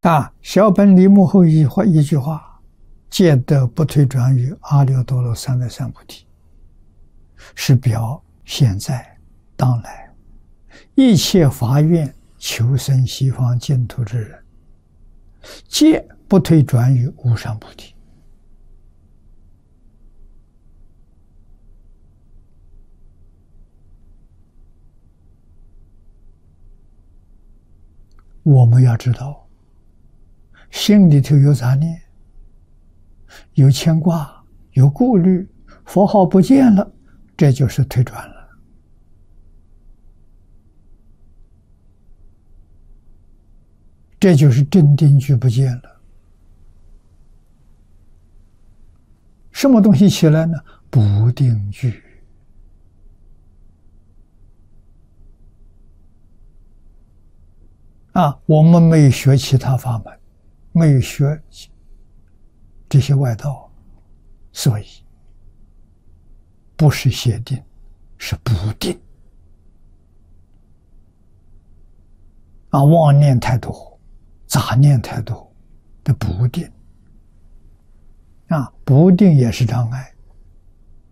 小本里幕后一句话：戒得不退转于阿耨多罗三藐三菩提，是表现在当来一切发愿求生西方净土之人，皆不退转于无上菩提。我们要知道，心里头有杂念，有牵挂，有顾虑，佛号不见了，这就是退转了。这就是正定具不见了。什么东西起来呢？不定具。我们没有学其他法门，没有学这些外道，所以不是邪定，是不定。妄念太多，杂念太多的不定。不定也是障碍。